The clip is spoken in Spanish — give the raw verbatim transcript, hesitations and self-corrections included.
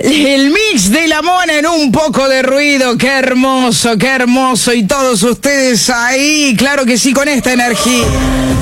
El mix de la mona en un poco de ruido. Qué hermoso, qué hermoso. Y todos ustedes ahí, claro que sí, con esta energía.